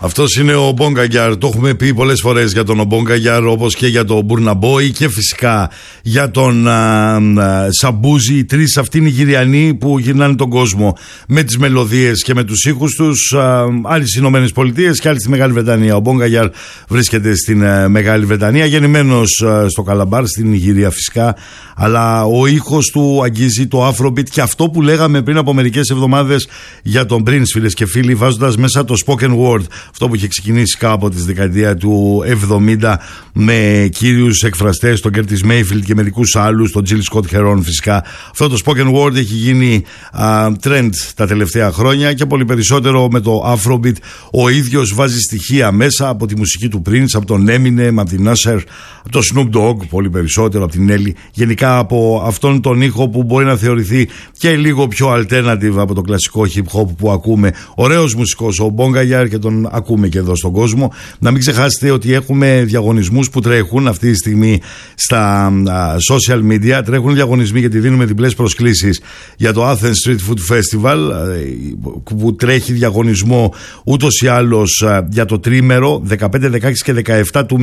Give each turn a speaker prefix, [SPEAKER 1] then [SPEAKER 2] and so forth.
[SPEAKER 1] Αυτός είναι ο Μπόγκαγιαρ. Το έχουμε πει πολλές φορές για τον Μπόγκαγιαρ, όπως και για τον Μπουρνά Μπόι και φυσικά για τον Σαμπούζι. Οι τρεις αυτοί Νιγηριανοί που γυρνάνε τον κόσμο με τις μελωδίες και με τους ήχους τους. Άλλοι στις Ηνωμένες Πολιτείες και άλλοι στη Μεγάλη Βρετανία. Ο Μπόγκαγιαρ βρίσκεται στην Μεγάλη Βρετανία, γεννημένος στο Καλαμπάρ, στην Νιγηρία φυσικά. Αλλά ο ήχος του αγγίζει το Afrobeat και αυτό που λέγαμε πριν από μερικές εβδομάδες για τον Prince, φίλες και φίλοι, βάζοντας μέσα το spoken word. Αυτό που είχε ξεκινήσει κάπου τη δεκαετία του 70 με κύριους εκφραστές, τον Curtis Mayfield και μερικούς άλλους, τον Jill Scott Heron φυσικά. Αυτό το spoken word έχει γίνει trend τα τελευταία χρόνια και πολύ περισσότερο με το Afrobeat. Ο ίδιος βάζει στοιχεία μέσα από τη μουσική του Prince, από τον Eminem, από την Usher, από τον Snoop Dogg, πολύ περισσότερο από την Nelly. Γενικά από αυτόν τον ήχο που μπορεί να θεωρηθεί και λίγο πιο alternative από το κλασικό hip hop που ακούμε. Ωραίος μουσικός ο Μπόγκαγιαρ και τον ακούμε και εδώ στον κόσμο. Να μην ξεχάσετε ότι έχουμε διαγωνισμούς που τρέχουν αυτή τη στιγμή στα social media. Τρέχουν διαγωνισμοί γιατί δίνουμε διπλές προσκλήσεις για το Athens Street Food Festival, που τρέχει διαγωνισμό ούτως ή άλλως για το τρίμερο 15, 16 και 17 του